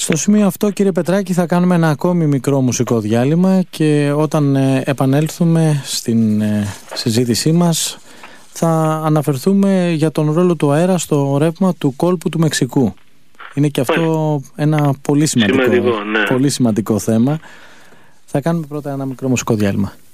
Στο σημείο αυτό, κύριε Πετράκη, θα κάνουμε ένα ακόμη μικρό μουσικό διάλειμμα και όταν επανέλθουμε στην συζήτησή μας θα αναφερθούμε για τον ρόλο του αέρα στο ρεύμα του κόλπου του Μεξικού. Είναι και αυτό ένα πολύ σημαντικό θέμα. Θα κάνουμε πρώτα ένα μικρό μουσικό διάλειμμα.